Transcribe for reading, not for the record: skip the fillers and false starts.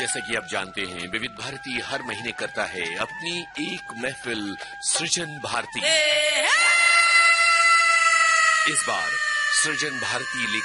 जैसा कि आप जानते हैं, विविध भारती हर महीने करता है अपनी एक महफिल सृजन भारती। इस बार सृजन भारती